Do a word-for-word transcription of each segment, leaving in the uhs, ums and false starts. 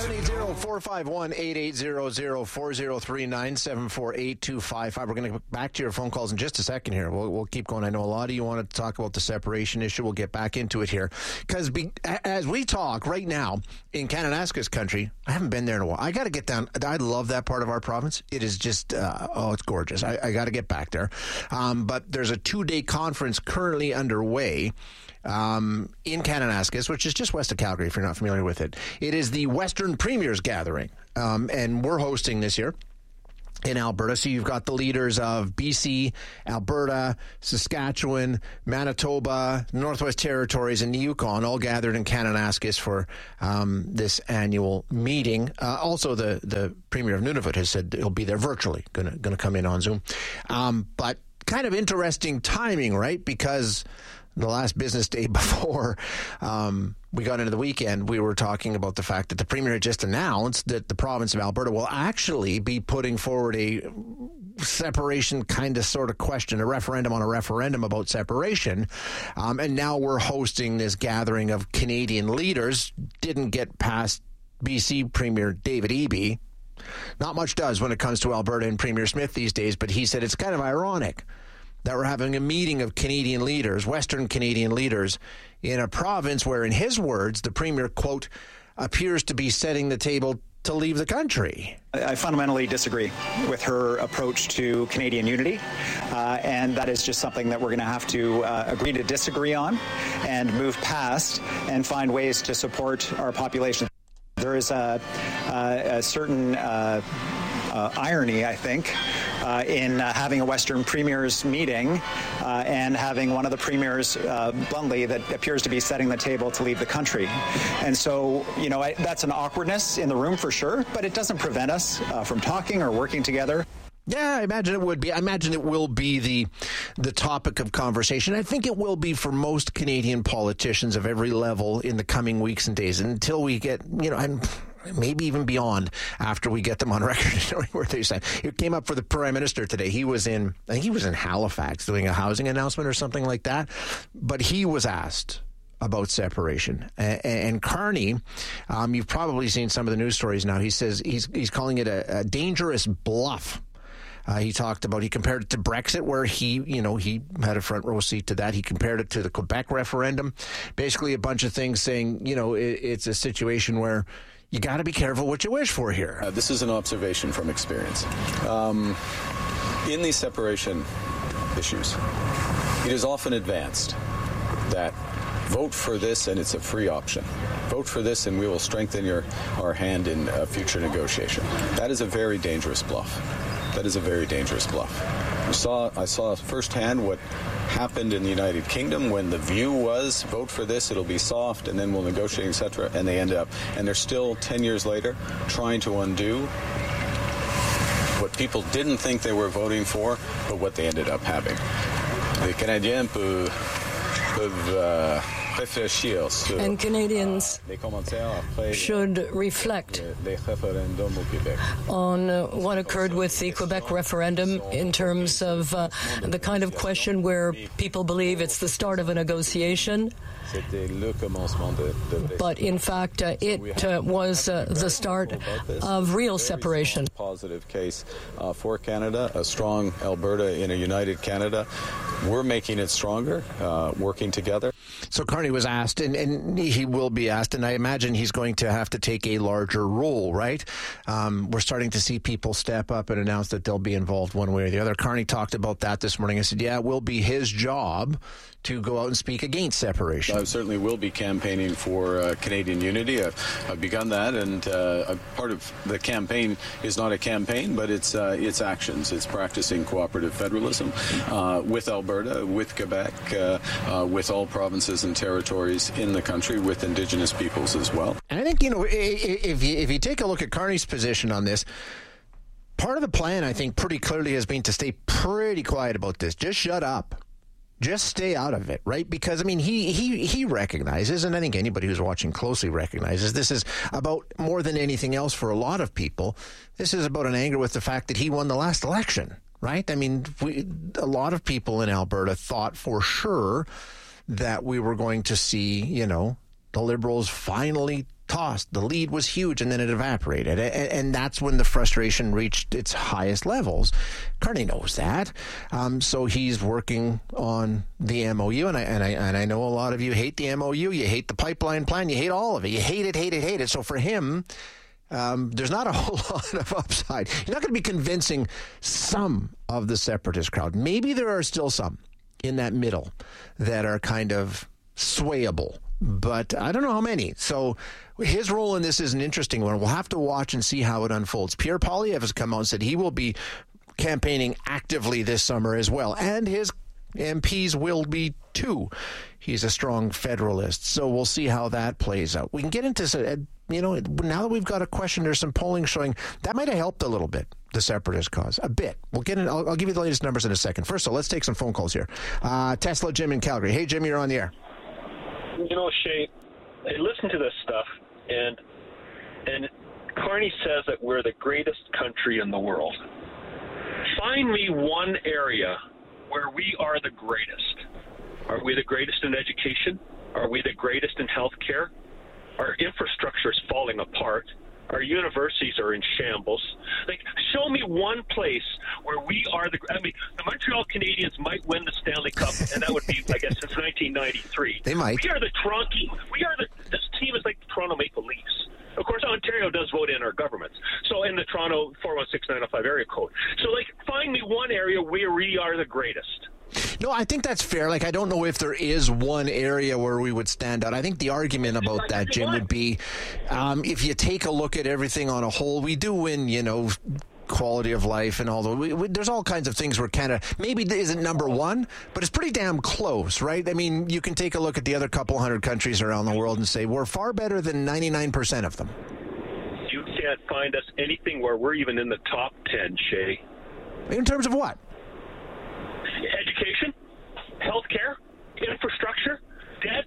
seven eight zero, four five one, eight eight zero zero, four zero three, nine seven four, eight two five five. We're going to get back to your phone calls in just a second here. We'll, we'll keep going. I know a lot of you wanted to talk about the separation issue. We'll get back into it here. Because as we talk right now in Kananaskis country, I haven't been there in a while. I got to get down. I love that part of our province. It is just, uh, oh, it's gorgeous. I, I got to get back there. Um, but there's a two-day conference currently underway Um, in Kananaskis, which is just west of Calgary, if you're not familiar with it. It is the Western Premiers Gathering, um, and we're hosting this year in Alberta. So you've got the leaders of B C, Alberta, Saskatchewan, Manitoba, Northwest Territories, and the Yukon all gathered in Kananaskis for um, this annual meeting. Uh, also, the, the Premier of Nunavut has said he'll be there virtually, going to going to come in on Zoom. Um, but kind of interesting timing, right? Because the last business day before um, we got into the weekend, we were talking about the fact that the Premier had just announced that the province of Alberta will actually be putting forward a separation kind of sort of question, a referendum on a referendum about separation. Um, and now we're hosting this gathering of Canadian leaders. Didn't get past B C Premier David Eby. Not much does when it comes to Alberta and Premier Smith these days, but he said it's kind of ironic that we're having a meeting of Canadian leaders, Western Canadian leaders, in a province where, in his words, the Premier, quote, appears to be setting the table to leave the country. I fundamentally disagree with her approach to Canadian unity, uh, and that is just something that we're going to have to uh, agree to disagree on and move past and find ways to support our population. There is a, a, a certain uh, uh, irony, I think, Uh, in uh, having a Western Premiers meeting uh, and having one of the premiers uh, bluntly that appears to be setting the table to leave the country. And so, you know, I, that's an awkwardness in the room for sure, but it doesn't prevent us uh, from talking or working together. Yeah, I imagine it would be. I imagine it will be the the topic of conversation. I think it will be for most Canadian politicians of every level in the coming weeks and days until we get, you know, and maybe even beyond after we get them on record where they say. It came up for the Prime Minister today. He was in, I think he was in Halifax doing a housing announcement or something like that. But he was asked about separation. And, and Carney, um, you've probably seen some of the news stories now. He says he's he's calling it a, a dangerous bluff. Uh, he talked about, he compared it to Brexit, where he, you know, he had a front row seat to that. He compared it to the Quebec referendum. Basically a bunch of things saying, you know, it, it's a situation where you got to be careful what you wish for here. Uh, this is an observation from experience. Um, in these separation issues, it is often advanced that vote for this and it's a free option. Vote for this and we will strengthen your our hand in uh, future negotiation. That is a very dangerous bluff. That is a very dangerous bluff. We saw, I saw firsthand what happened in the United Kingdom when the view was vote for this, it'll be soft, and then we'll negotiate, et cetera. And they ended up, and they're still ten years later trying to undo what people didn't think they were voting for, but what they ended up having. Les Canadiens peuvent, peuvent uh, réfléchir sur, and Canadians uh, should reflect on uh, what occurred with the Quebec referendum in terms of uh, the kind of question where people believe it's the start of a negotiation. But in fact, uh, it uh, was uh, the start of real separation. Positive case uh, for Canada, a strong Alberta in a united Canada. We're making it stronger, uh, working together. So Carney was asked, and, and he will be asked, and I imagine he's going to have to take a larger role, right? Um, we're starting to see people step up and announce that they'll be involved one way or the other. Carney talked about that this morning. I said, yeah, it will be his job to go out and speak against separation. I certainly will be campaigning for uh, Canadian unity. I've, I've begun that, and uh, part of the campaign is not a campaign, but it's uh, it's actions. It's practicing cooperative federalism uh, with Alberta, with Quebec, uh, uh, with all provinces and territories in the country, with Indigenous peoples as well. And I think, you know, if you, if you take a look at Carney's position on this, part of the plan, I think, pretty clearly has been to stay pretty quiet about this. Just shut up. Just stay out of it, right? Because, I mean, he, he, he recognizes, and I think anybody who's watching closely recognizes, this is about more than anything else for a lot of people. This is about an anger with the fact that he won the last election, right? I mean, we, a lot of people in Alberta thought for sure that we were going to see, you know, the Liberals finally tossed. The lead was huge, and then it evaporated. And, and that's when the frustration reached its highest levels. Carney knows that. Um, so he's working on the M O U, and I, and, I, and I know a lot of you hate the M O U. You hate the pipeline plan. You hate all of it. You hate it, hate it, hate it. So for him, um, there's not a whole lot of upside. You're not going to be convincing some of the separatist crowd. Maybe there are still some in that middle that are kind of swayable, but I don't know how many. So his role in this is an interesting one. We'll have to watch and see how it unfolds. Pierre Poilievre has come out and said he will be campaigning actively this summer as well, and his M Ps will be too. He's a strong federalist, so we'll see how that plays out. We can get into, you know, now that we've got a question, there's some polling showing that might have helped a little bit, the separatist cause, a bit. We'll get in. I'll, I'll give you the latest numbers in a second. First of all, let's take some phone calls here. Uh, Tesla Jim in Calgary. Hey, Jim, you're on the air. You know, Shay, I listen to this stuff, and and Carney says that we're the greatest country in the world. Find me one area where we are the greatest. Are we the greatest in education? Are we the greatest in health care? Our infrastructure is falling apart. Our universities are in shambles. Like, show me one place where we are the. I mean, the Montreal Canadiens might win the Stanley Cup, and that would be, I guess, since nineteen ninety-three. They might. We are the Toronto. We are the. This team is like the Toronto Maple Leafs. Of course, Ontario does vote in our governments. So, in the Toronto four one six nine oh five area code. So, like, find me one area where we are the greatest. No, I think that's fair. Like, I don't know if there is one area where we would stand out. I think the argument about that, Jim, would be um, if you take a look at everything on a whole, we do win, you know, quality of life and all the. We, we, there's all kinds of things where Canada maybe isn't number one, but it's pretty damn close, right? I mean, you can take a look at the other couple hundred countries around the world and say we're far better than ninety-nine percent of them. You can't find us anything where we're even in the top ten, Shay. In terms of what? Education, healthcare, infrastructure, debt.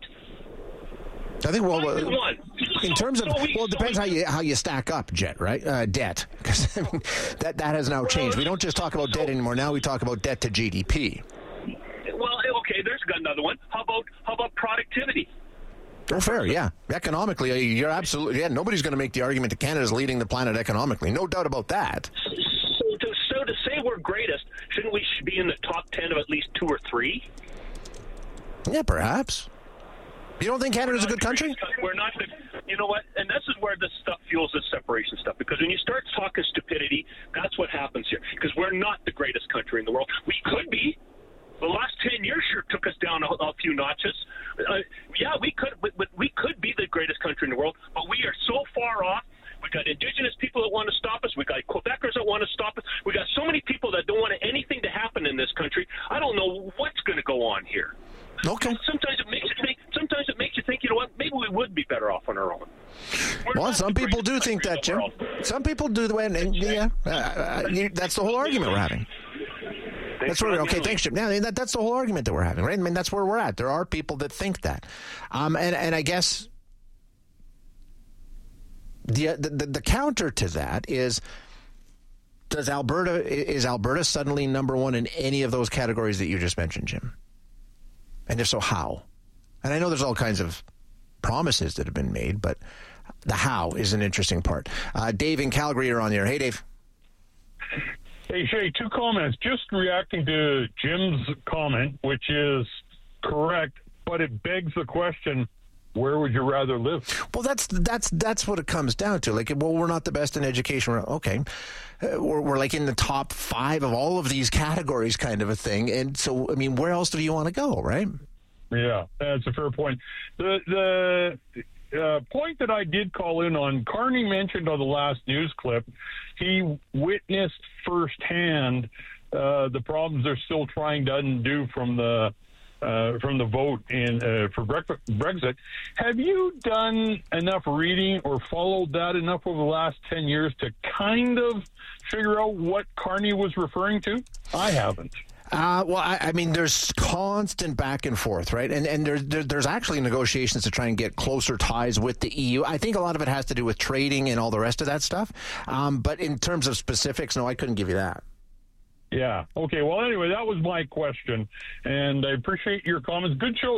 I think well, uh, one. in terms of so we, well, it depends so how you how you stack up, Jet, right? Uh, debt, because I mean, that that has now changed. We don't just talk about so, debt anymore. Now we talk about debt to G D P. Well, okay, there's another one. How about how about productivity? Oh, fair, yeah. Economically, you're absolutely yeah. Nobody's going to make the argument that Canada's leading the planet economically. No doubt about that. So to, so to say we're greatest, shouldn't we be in the top ten of at least two or three? Yeah, perhaps. You don't think Canada's a good country? We're not. The, you know what? And this is where this stuff fuels this separation stuff. Because when you start talking stupidity, that's what happens here. Because we're not the greatest country in the world. We could be. The last ten years sure took us down a, a few notches. Uh, yeah, we could. We, we could be the greatest country in the world, but we are so far off. We got Indigenous people that want to stop us. We got Quebecers that want to stop us. We got so many people that don't want anything to happen in this country. I don't know what's going to go on here. Okay. Sometimes it makes you think. Sometimes it makes you think. You know what? Maybe we would be better off on our own. We're well, some people do think that, Jim. Some people do the way, and, and yeah, uh, uh, you, that's the whole argument we're having. That's where, okay, thanks, Jim. Yeah, that, that's the whole argument that we're having, right? I mean, that's where we're at. There are people that think that, um, and and I guess the, the the counter to that is. Does Alberta is Alberta suddenly number one in any of those categories that you just mentioned, Jim? And if so, how? And I know there's all kinds of promises that have been made, but the how is an interesting part. Uh, Dave in Calgary, you're on the air. Hey, Dave. Hey, Shay, two comments. Just reacting to Jim's comment, which is correct, but it begs the question, where would you rather live? Well, that's that's that's what it comes down to. Like, well, we're not the best in education. We're, okay, uh, we're, we're like in the top five of all of these categories, kind of a thing. And so, I mean, where else do you want to go, right? Yeah, that's a fair point. The the uh, point that I did call in on, Carney mentioned on the last news clip, he witnessed firsthand uh, the problems they're still trying to undo from the Uh, from the vote in uh, for Brexit. Have you done enough reading or followed that enough over the last ten years to kind of figure out what Carney was referring to? I haven't. Uh, well, I, I mean, there's constant back and forth, right? And and there's there, there's actually negotiations to try and get closer ties with the E U. I think a lot of it has to do with trading and all the rest of that stuff. Um, but in terms of specifics, no, I couldn't give you that. Yeah. Okay. Well, anyway, that was my question, and I appreciate your comments. Good show today.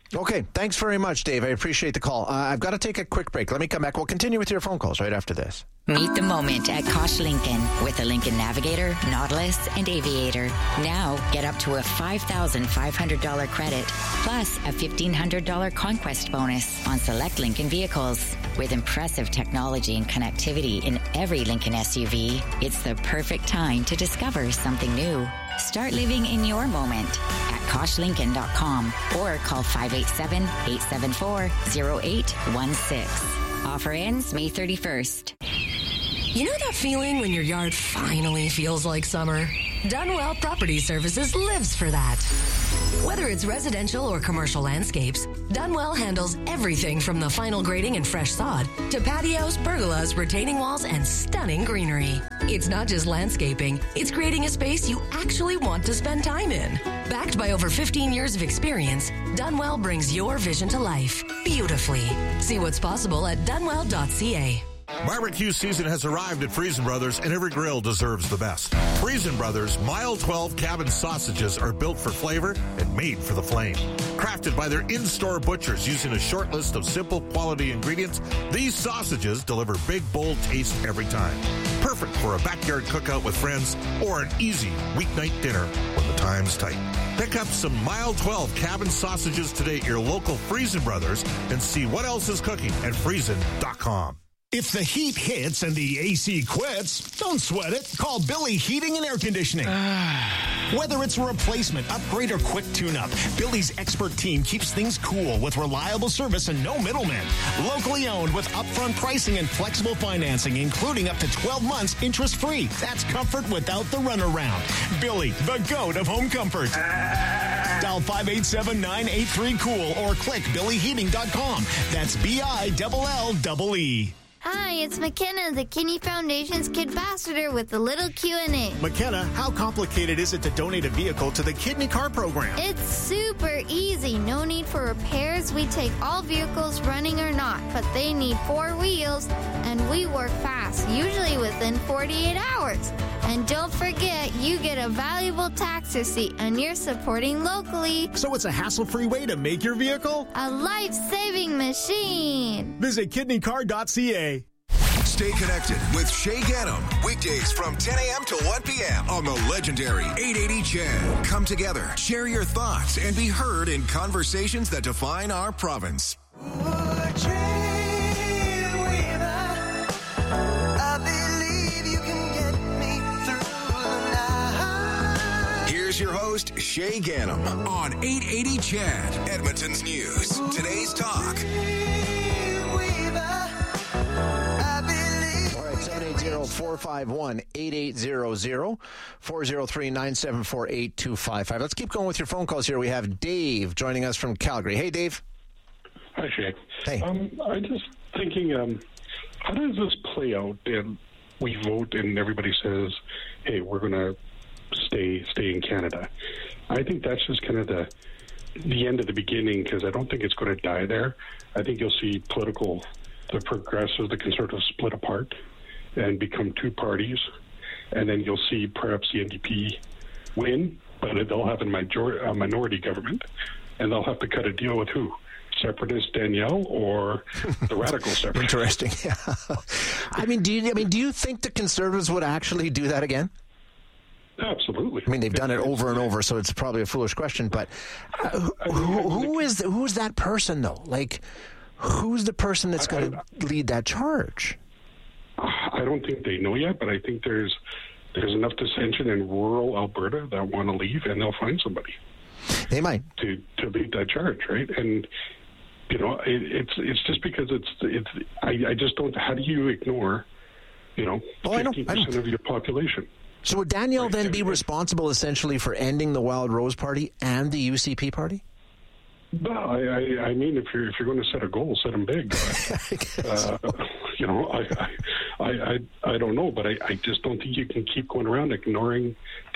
Okay, thanks very much, Dave. I appreciate the call. Uh, I've got to take a quick break. Let me come back. We'll continue with your phone calls right after this. Meet the moment at Kosh Lincoln with the Lincoln Navigator, Nautilus, and Aviator. Now, get up to a five thousand five hundred dollars credit, plus a fifteen hundred dollars conquest bonus on select Lincoln vehicles. With impressive technology and connectivity in every Lincoln S U V, it's the perfect time to discover something new. Start living in your moment at kosh lincoln dot com or call five eight seven, eight seven four, zero eight one six. Offer ends May thirty-first. You know that feeling when your yard finally feels like summer? Dunwell Property Services lives for that. Whether it's residential or commercial landscapes, Dunwell handles everything from the final grading and fresh sod to patios, pergolas, retaining walls, and stunning greenery. It's not just landscaping, it's creating a space you actually want to spend time in. Backed by over fifteen years of experience, Dunwell brings your vision to life beautifully. See what's possible at dunwell dot c a. Barbecue season has arrived at Friesen Brothers, and every grill deserves the best. Friesen Brothers Mile twelve cabin sausages are built for flavor and made for the flame. Crafted by their in-store butchers using a short list of simple quality ingredients, these sausages deliver big, bold taste every time. Perfect for a backyard cookout with friends or an easy weeknight dinner when the time's tight. Pick up some Mile twelve cabin sausages today at your local Friesen Brothers and see what else is cooking at friesen dot com. If the heat hits and the A C quits, don't sweat it. Call Billy Heating and Air Conditioning. Whether it's a replacement, upgrade, or quick tune-up, Billy's expert team keeps things cool with reliable service and no middlemen. Locally owned with upfront pricing and flexible financing, including up to twelve months interest-free. That's comfort without the runaround. Billy, the goat of home comfort. Dial five eight seven, nine eight three, cool or click billy heating dot com. That's B I L L E E. Hi, it's McKenna, the Kidney Foundation's Kid Ambassador with a little Q and A. McKenna, how complicated is it to donate a vehicle to the Kidney Car Program? It's super easy. No need for repairs. We take all vehicles, running or not, but they need four wheels, and we work fast, usually within forty-eight hours. And don't forget, you get a valuable tax receipt, and you're supporting locally. So it's a hassle-free way to make your vehicle a life-saving machine. Visit kidney car dot c a. Stay connected with Shay Ganem. Weekdays from ten a.m. to one p.m. on the legendary eight eighty C H E D. Come together, share your thoughts, and be heard in conversations that define our province. Here's your host, Shay Ganem, on eight eighty C H E D, Edmonton's News. Today's talk. seven eight zero, four five one, eight eight zero zero, four zero three, nine seven four, eight two five five. Let's keep going with your phone calls here. We have Dave joining us from Calgary. Hey, Dave. Hi, Shay. Hey. Um, I'm just thinking, um, how does this play out? And we vote and everybody says, hey, we're going to stay stay in Canada. I think that's just kind of the the end of the beginning, because I don't think it's going to die there. I think you'll see political, the progressives, the conservatives split apart and become two parties, and then you'll see perhaps the N D P win, but they'll have a, major- a minority government, and they'll have to cut a deal with who? Separatist Danielle or the radical separatist? Interesting. Yeah. I mean, do you? I mean, do you think the Conservatives would actually do that again? Absolutely. I mean, they've done it over and over, so it's probably a foolish question. But uh, who, who, who is the, who's that person though? Like, who's the person that's going to lead that charge? I don't think they know yet, but I think there's there's enough dissension in rural Alberta that want to leave, and they'll find somebody. They might to to lead that charge, right? And you know, it, it's it's just because it's it's. I, I just don't. How do you ignore, you know, fifteen oh, percent of your population? So would Danielle right. then be responsible essentially for ending the Wild Rose Party and the U C P Party? No, I, I, I mean, if you're if you're going to set a goal, set them big. uh, you know, I, I, I, I don't know, but I, I just don't think you can keep going around ignoring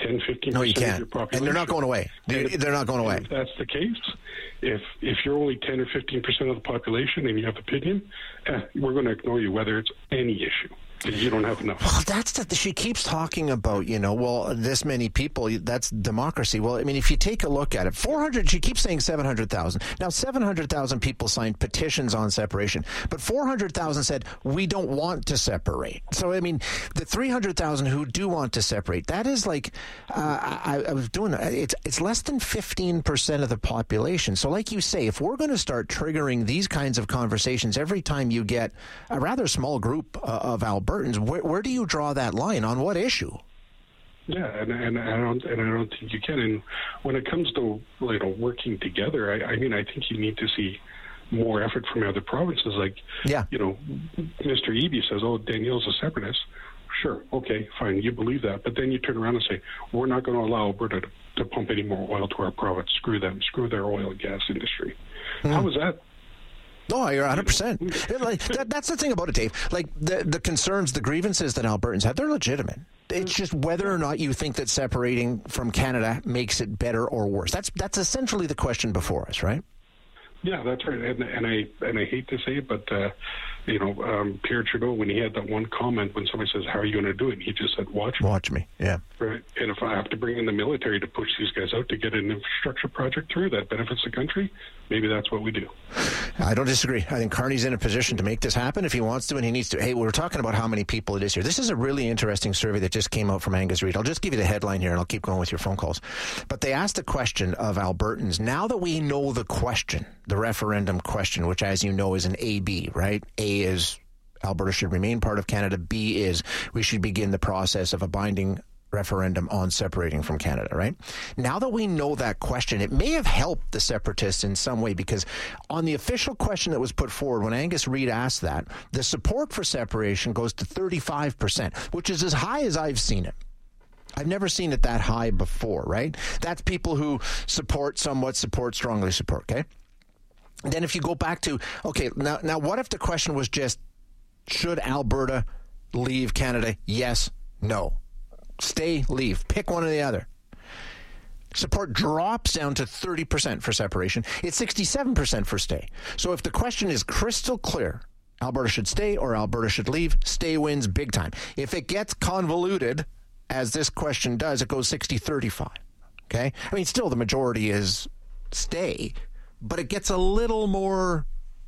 ten, fifteen percent No, you of your can't. population. And they're not going away. They're, they're not going away. If that's the case, if if you're only ten or fifteen percent of the population and you have opinion, eh, we're going to ignore you whether it's any issue. You don't have enough. Well, that's the, she keeps talking about, you know, well, this many people, that's democracy. Well, I mean, if you take a look at it, four hundred, she keeps saying seven hundred thousand. Now, seven hundred thousand people signed petitions on separation, but four hundred thousand said, we don't want to separate. So, I mean, the three hundred thousand who do want to separate, that is like, uh, I, I was doing, it's, it's less than fifteen percent of the population. So, like you say, if we're going to start triggering these kinds of conversations every time you get a rather small group uh, of Albertans, Where, where do you draw that line? On what issue? Yeah, and, and I don't and I don't think you can. And when it comes to, you know, working together, I, I mean, I think you need to see more effort from other provinces. Like, yeah. you know, Mister Eby says, "Oh, Danielle's a separatist." Sure, okay, fine, you believe that, but then you turn around and say, "We're not going to allow Alberta to, to pump any more oil to our province. Screw them. Screw their oil and gas industry." Mm. How is that? No, you're one hundred percent. Like, that, that's the thing about it, Dave. Like, the, the concerns, the grievances that Albertans have, they're legitimate. It's just whether or not you think that separating from Canada makes it better or worse. That's that's essentially the question before us, right? Yeah, that's right. And, and I and I hate to say it, but, uh, you know, um, Pierre Trudeau, when he had that one comment when somebody says, "How are you going to do it?" he just said, "Watch me." Watch me, yeah. Right. And if I have to bring in the military to push these guys out to get an infrastructure project through that benefits the country, maybe that's what we do. I don't disagree. I think Carney's in a position to make this happen if he wants to and he needs to. Hey, we're talking about how many people it is here. This is a really interesting survey that just came out from Angus Reid. I'll just give you the headline here and I'll keep going with your phone calls. But they asked a question of Albertans. Now that we know the question, the referendum question, which, as you know, is an A B, right? A is Alberta should remain part of Canada. B is we should begin the process of a binding referendum on separating from Canada, right? Now that we know that question, it may have helped the separatists in some way, because on the official question that was put forward, when Angus Reid asked that, the support for separation goes to thirty-five percent, which is as high as I've seen it. I've never seen it that high before, right? That's people who support, somewhat support, strongly support, okay? Then if you go back to, okay, now, now what if the question was just, should Alberta leave Canada? Yes, no. Stay, leave. Pick one or the other. Support drops down to thirty percent for separation. It's sixty-seven percent for stay. So if the question is crystal clear, Alberta should stay or Alberta should leave, stay wins big time. If it gets convoluted, as this question does, it goes sixty thirty-five. Okay? I mean, still the majority is stay, but it gets a little more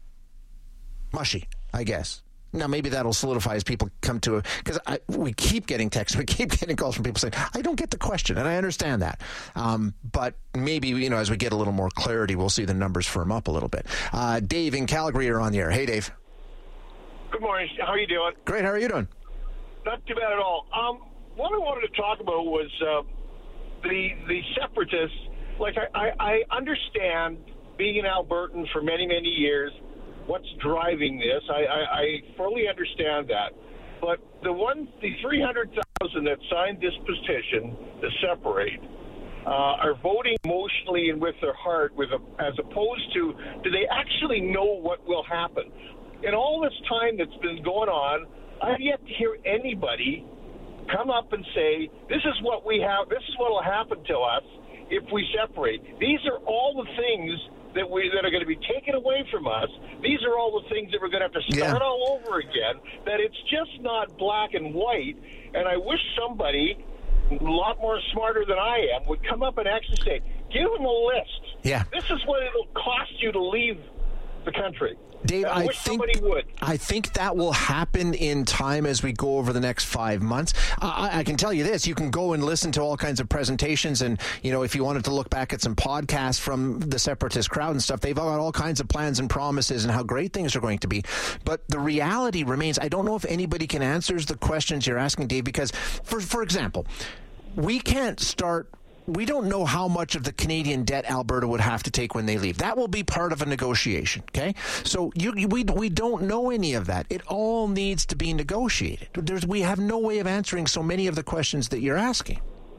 mushy, I guess. Now, maybe that'll solidify as people come to it, because we keep getting texts, we keep getting calls from people saying, I don't get the question, and I understand that. Um, but maybe, you know, as we get a little more clarity, we'll see the numbers firm up a little bit. Uh, Dave in Calgary, you're on the air. Hey, Dave. Good morning. How are you doing? Great. How are you doing? Not too bad at all. Um, what I wanted to talk about was uh, the the separatists. Like, I, I, I understand being an Albertan for many, many years, what's driving this. I, I, I fully understand that. But the one, the three hundred thousand that signed this petition to separate uh, are voting emotionally and with their heart, with a, as opposed to, do they actually know what will happen? In all this time that's been going on, I've yet to hear anybody come up and say, this is what we have, this is what will happen to us if we separate. These are all the things that we that are going to be taken away from us. These are all the things that we're going to have to start yeah. all over again, that it's just not black and white. And I wish somebody a lot more smarter than I am would come up and actually say, give them a list. Yeah. This is what it'll cost you to leave the country. Dave, I, I wish think somebody would. I think that will happen in time as we go over the next five months. I, I can tell you this: you can go and listen to all kinds of presentations, and you know, if you wanted to look back at some podcasts from the separatist crowd and stuff, they've got all kinds of plans and promises and how great things are going to be. But the reality remains: I don't know if anybody can answer the questions you're asking, Dave, because, for for example, we can't start. We don't know how much of the Canadian debt Alberta would have to take when they leave. That will be part of a negotiation, okay? So you, we we don't know any of that. It all needs to be negotiated. There's, we have no way of answering so many of the questions that you're asking.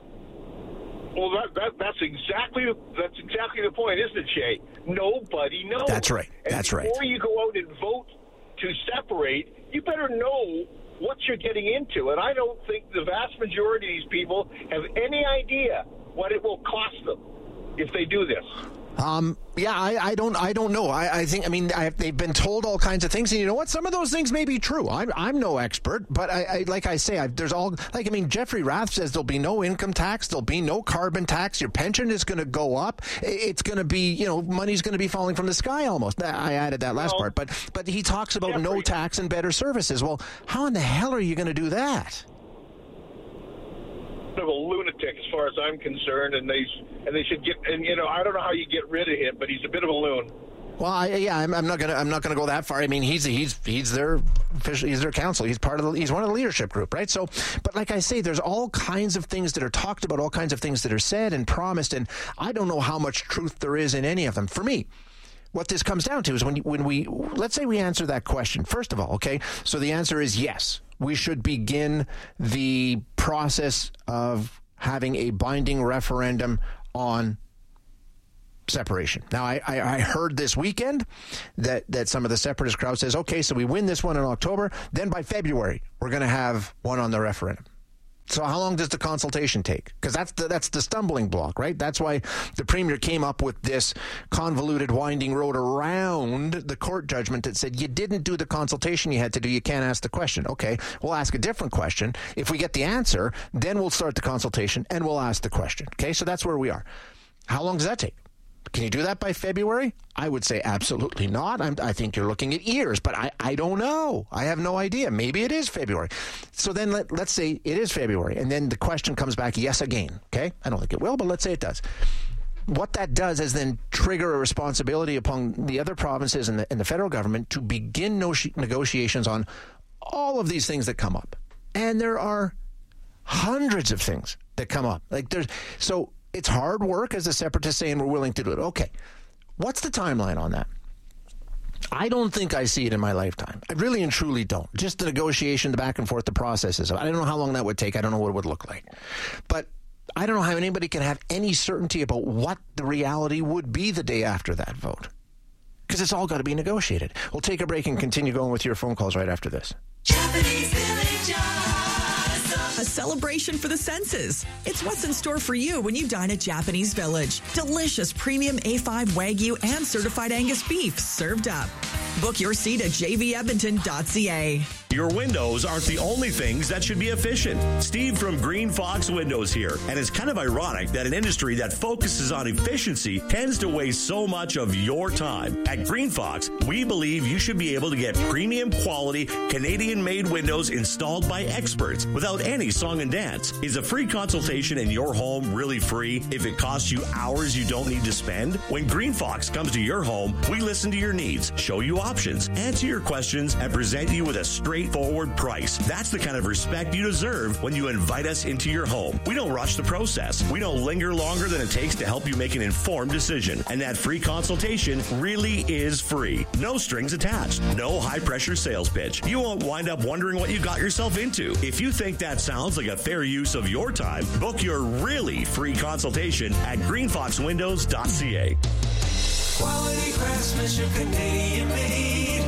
Well, that, that that's exactly that's exactly the point, isn't it, Shay? Nobody knows. That's right. And that's right. Before you go out and vote to separate, you better know what you're getting into. And I don't think the vast majority of these people have any idea what it will cost them if they do this. Um, yeah, I, I don't, I don't know. I, I think, I mean, I, they've been told all kinds of things, and you know what? Some of those things may be true. I'm, I'm no expert, but I, I like I say, I, there's all, like, I mean, Jeffrey Rath says there'll be no income tax, there'll be no carbon tax, your pension is going to go up, it's going to be, you know, money's going to be falling from the sky almost. I added that last well, part, but, but he talks about Jeffrey, no tax and better services. Well, how in the hell are you going to do that? Of a lunatic as far as I'm concerned, and they and they should get, and you know, I don't know how you get rid of him, but he's a bit of a loon. Well, I, yeah, I'm, I'm not gonna I'm not gonna go that far. I mean, he's he's he's their official, he's their counsel. He's part of the, he's one of the leadership group, right? So, but like I say, there's all kinds of things that are talked about, all kinds of things that are said and promised, and I don't know how much truth there is in any of them. For me, what this comes down to is when when we let's say we answer that question. First of all, okay, so the answer is yes. We should begin the process of having a binding referendum on separation. Now, I, I, I heard this weekend that, that some of the separatist crowd says, okay, so we win this one in October, then by February, we're going to have one on the referendum. So how long does the consultation take? Because that's the, that's the stumbling block, right? That's why the Premier came up with this convoluted winding road around the court judgment that said you didn't do the consultation you had to do, you can't ask the question. Okay, we'll ask a different question. If we get the answer, then we'll start the consultation and we'll ask the question. Okay, so that's where we are. How long does that take? Can you do that by February? I would say absolutely not. I'm, I think you're looking at years, but I, I don't know. I have no idea. Maybe it is February. So then let, let's say it is February, and then the question comes back yes again, okay? I don't think it will, but let's say it does. What that does is then trigger a responsibility upon the other provinces and the, and the federal government to begin no- negotiations on all of these things that come up. And there are hundreds of things that come up. Like there's so... It's hard work, as the separatists say, and we're willing to do it. Okay, what's the timeline on that? I don't think I see it in my lifetime. I really and truly don't. Just the negotiation, the back and forth, the processes. I don't know how long that would take. I don't know what it would look like. But I don't know how anybody can have any certainty about what the reality would be the day after that vote. Because it's all got to be negotiated. We'll take a break and continue going with your phone calls right after this. Japanese Village. A celebration for the senses. It's what's in store for you when you dine at Japanese Village. Delicious premium A five Wagyu and certified Angus beef served up. Book your seat at j v edmonton dot c a. Your windows aren't the only things that should be efficient. Steve from Green Fox Windows here. And it's kind of ironic that an industry that focuses on efficiency tends to waste so much of your time. At Green Fox, we believe you should be able to get premium quality Canadian-made windows installed by experts without any song and dance. Is a free consultation in your home really free if it costs you hours you don't need to spend? When Green Fox comes to your home, we listen to your needs, show you options, answer your questions, and present you with a straightforward price. That's the kind of respect you deserve when you invite us into your home. We don't rush the process. We don't linger longer than it takes to help you make an informed decision. And that free consultation really is free. No strings attached. No high-pressure sales pitch. You won't wind up wondering what you got yourself into. If you think that sounds like a fair use of your time, book your really free consultation at green fox windows dot c a. Quality craftsmanship, Canadian made.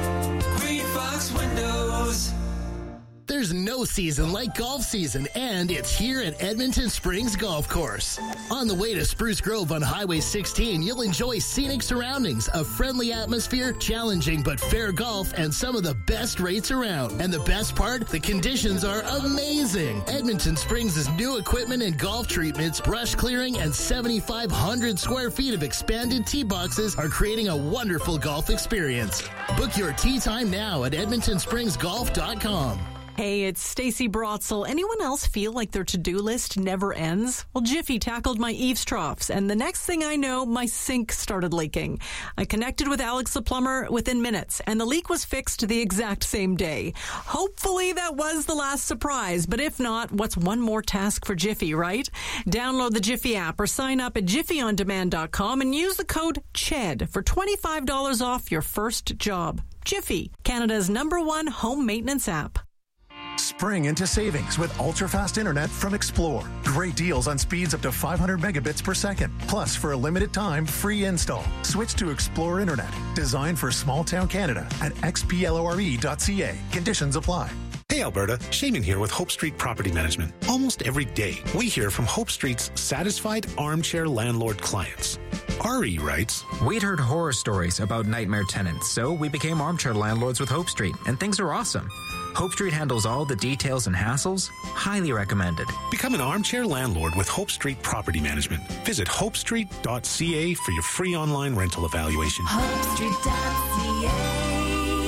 Green Fox Windows. There's no season like golf season, and it's here at Edmonton Springs Golf Course. On the way to Spruce Grove on Highway sixteen, you'll enjoy scenic surroundings, a friendly atmosphere, challenging but fair golf, and some of the best rates around. And the best part, the conditions are amazing. Edmonton Springs' new equipment and golf treatments, brush clearing, and seventy-five hundred square feet of expanded tee boxes are creating a wonderful golf experience. Book your tee time now at edmonton springs golf dot com. Hey, it's Stacey Brotzel. Anyone else feel like their to-do list never ends? Well, Jiffy tackled my eaves troughs, and the next thing I know, my sink started leaking. I connected with Alex the plumber within minutes, and the leak was fixed the exact same day. Hopefully that was the last surprise, but if not, what's one more task for Jiffy, right? Download the Jiffy app or sign up at jiffy on demand dot com and use the code C H E D for twenty-five dollars off your first job. Jiffy, Canada's number one home maintenance app. Spring into savings with ultra-fast internet from Explore. Great deals on speeds up to five hundred megabits per second. Plus, for a limited time, free install. Switch to Explore Internet. Designed for small-town Canada at x p lore dot c a. Conditions apply. Hey Alberta, Shaman here with Hope Street Property Management. Almost every day, we hear from Hope Street's satisfied armchair landlord clients. Ari writes, We'd heard horror stories about nightmare tenants, so we became armchair landlords with Hope Street, and things are awesome. Hope Street handles all the details and hassles. Highly recommended. Become an armchair landlord with Hope Street Property Management. Visit hope street dot c a for your free online rental evaluation. hope street dot c a.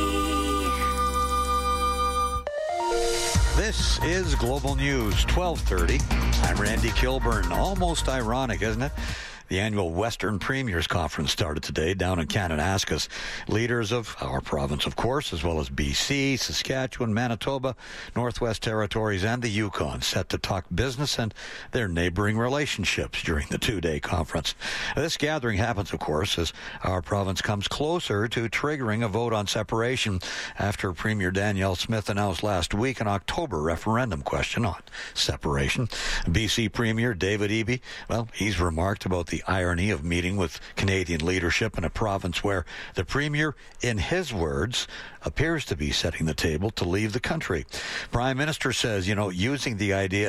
This is Global News, twelve thirty. I'm Randy Kilburn. Almost ironic, isn't it? The annual Western Premiers Conference started today down in Kananaskis. Leaders of our province, of course, as well as B C, Saskatchewan, Manitoba, Northwest Territories, and the Yukon set to talk business and their neighboring relationships during the two-day conference. This gathering happens, of course, as our province comes closer to triggering a vote on separation after Premier Danielle Smith announced last week an October referendum question on separation. B C Premier David Eby, well, he's remarked about the The irony of meeting with Canadian leadership in a province where the Premier, in his words, appears to be setting the table to leave the country. Prime Minister says, you know, using the idea